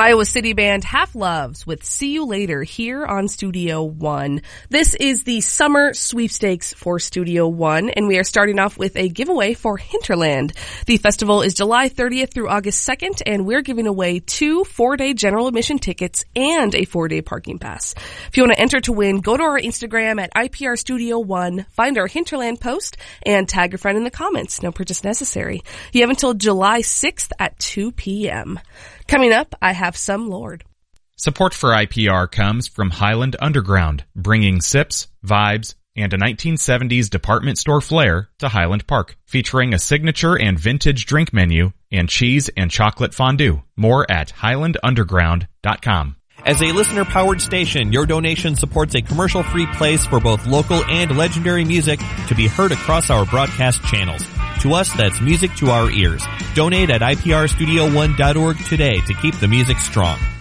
Iowa City band Half Loves with See You Later here on Studio One. This is the summer sweepstakes for Studio One, and we are starting off with a giveaway for Hinterland. The festival is July 30th through August 2nd, and we're giving away 2 4-day general admission tickets and a 4-day parking pass. If you want to enter to win, go to our Instagram at IPR Studio One, find our Hinterland post, and tag a friend in the comments. No purchase necessary. You have until July 6th at 2 p.m. Coming up, I have Some Lord. Support for IPR comes from Highland Underground, bringing sips, vibes, and a 1970s department store flair to Highland Park, featuring a signature and vintage drink menu and cheese and chocolate fondue. More at highlandunderground.com. As a listener-powered station, your donation supports a commercial-free place for both local and legendary music to be heard across our broadcast channels. To us, that's music to our ears. Donate at iprstudio1.org today to keep the music strong.